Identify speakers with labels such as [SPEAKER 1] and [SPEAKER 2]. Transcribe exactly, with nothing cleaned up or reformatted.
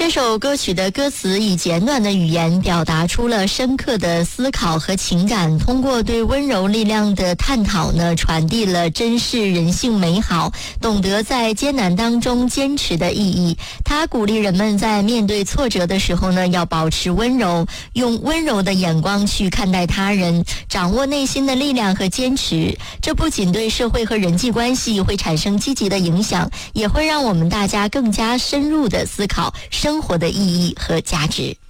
[SPEAKER 1] 这首歌曲的歌词以简短的语言表达出了深刻的思考和情感，通过对温柔力量的探讨呢，传递了珍视人性美好，懂得在艰难当中坚持的意义。它鼓励人们在面对挫折的时候呢，要保持温柔，用温柔的眼光去看待他人，掌握内心的力量和坚持。这不仅对社会和人际关系会产生积极的影响，也会让我们大家更加深入的思考生活的意义和价值。